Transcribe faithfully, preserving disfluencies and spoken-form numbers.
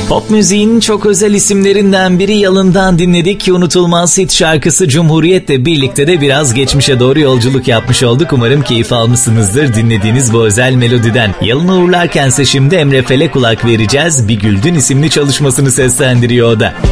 Pop müziğin çok özel isimlerinden biri Yalın'dan dinledik. Unutulmaz hit şarkısı Cumhuriyet'le birlikte de biraz geçmişe doğru yolculuk yapmış olduk. Umarım keyif almışsınızdır dinlediğiniz bu özel melodiden. Yalın'ı uğurlarkense şimdi Emre Fel'e kulak vereceğiz. Bir Güldün isimli çalışmasını seslendiriyor o da.